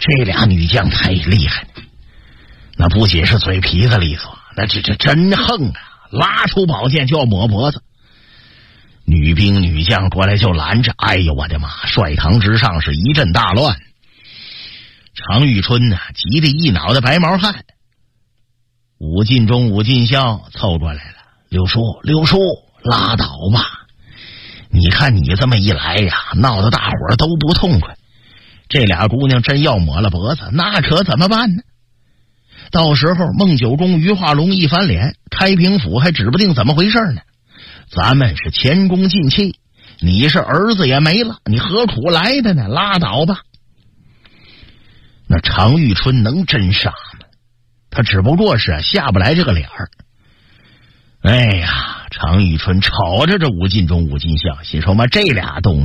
这俩女将太厉害了，那不仅是嘴皮子利索，那这真横啊，拉出宝剑就要抹脖子。女兵女将过来就拦着，哎呦我的妈，帅堂之上是一阵大乱。常遇春呢，急得一脑袋白毛汗。武进忠、武进孝凑过来了，六叔，拉倒吧！你看你这么一来呀，闹得大伙儿都不痛快。这俩姑娘真要抹了脖子，那可怎么办呢？到时候孟九公、于化龙一翻脸，开平府还指不定怎么回事呢。咱们是前功尽弃，你是儿子也没了，你何苦来的呢？拉倒吧！那常遇春能真傻吗？他只不过是下不来这个脸儿。哎呀，常遇春瞅着这武进忠、武进孝，心说嘛，这俩东西